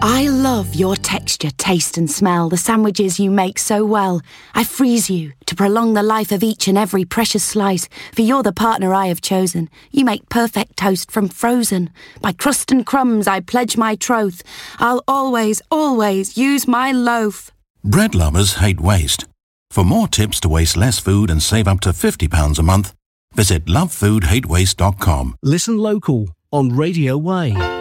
I love your texture, taste and smell, the sandwiches you make so well. I freeze you to prolong the life of each and every precious slice, for you're the partner I have chosen. You make perfect toast from frozen. By crust and crumbs I pledge my troth. I'll always, always use my loaf. Bread lovers hate waste. For more tips to waste less food and save up to £50 a month, visit lovefoodhatewaste.com. Listen local on Radio Way.